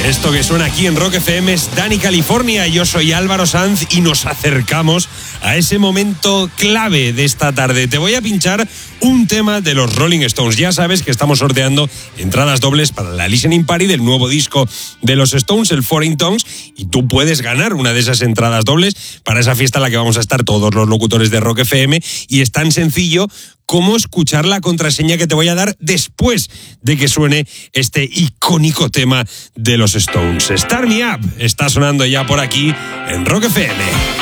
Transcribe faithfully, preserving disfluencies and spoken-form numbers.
Esto que suena aquí en Rock F M es Dani California. Yo soy Álvaro Sanz y nos acercamos a ese momento clave de esta tarde. Te voy a pinchar un tema de los Rolling Stones. Ya sabes que estamos sorteando entradas dobles para la Listening Party del nuevo disco de los Stones, el Foreign Tongues, y tú puedes ganar una de esas entradas dobles para esa fiesta en la que vamos a estar todos los locutores de Rock F M, y es tan sencillo como escuchar la contraseña que te voy a dar después de que suene este icónico tema de los Stones. Start Me Up está sonando ya por aquí en Rock F M.